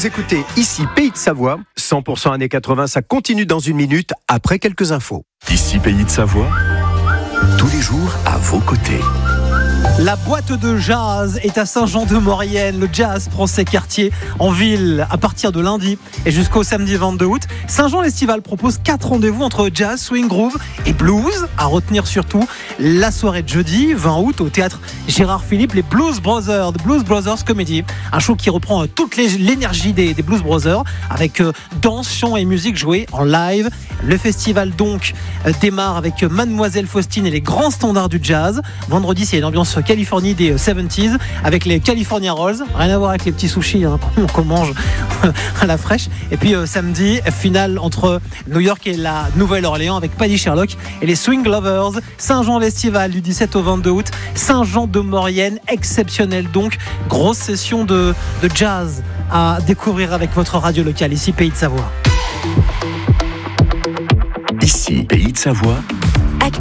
Vous écoutez ici Pays de Savoie, 100% années 80, ça continue dans une minute après quelques infos. Ici Pays de Savoie, tous les jours à vos côtés. La boîte de jazz est à Saint-Jean-de-Maurienne. Le jazz prend ses quartiers en ville à partir de lundi et jusqu'au samedi 22 août. Saint-Jean-l'Estival propose 4 rendez-vous entre jazz, swing, groove et blues. À retenir surtout la soirée de jeudi 20 août au théâtre Gérard Philippe, les Blues Brothers, The Blues Brothers Comedy. Un show qui reprend toute l'énergie des Blues Brothers avec danse, chant et musique jouée en live. Le festival donc démarre avec Mademoiselle Faustine et les grands standards du jazz. Vendredi, c'est une ambiance Californie des 70s avec les California Rolls, rien à voir avec les petits sushis qu'on mange à la fraîche. Et puis samedi, finale entre New York et la Nouvelle-Orléans avec Paddy Sherlock et les Swing Lovers. Saint-Jean-l'Estival du 17 au 22 août, Saint-Jean-de-Maurienne, exceptionnel donc, grosse session de jazz à découvrir avec votre radio locale, ici Pays de Savoie. Ici Pays de Savoie,